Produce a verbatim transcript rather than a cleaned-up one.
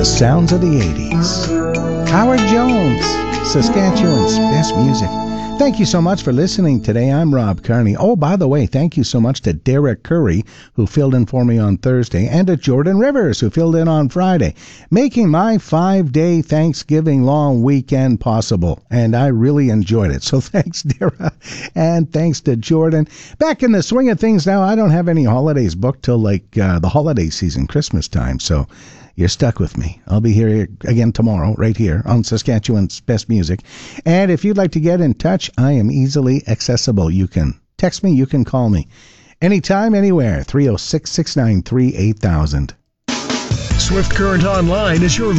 sounds of the eighties. Howard Jones, Saskatchewan's best music. Thank you so much for listening today. I'm Rob Carney. Oh, by the way, thank you so much to Derek Curry, who filled in for me on Thursday, and to Jordan Rivers, who filled in on Friday, making my five-day Thanksgiving long weekend possible. And I really enjoyed it. So thanks, Derek, and thanks to Jordan. Back in the swing of things now. I don't have any holidays booked till like uh, the holiday season, Christmas time. So you're stuck with me. I'll be here again tomorrow, right here on Saskatchewan's Best Music. And if you'd like to get in touch, I am easily accessible. You can text me, you can call me. Anytime, anywhere, three oh six, six nine three, eight thousand. Swift Current Online is your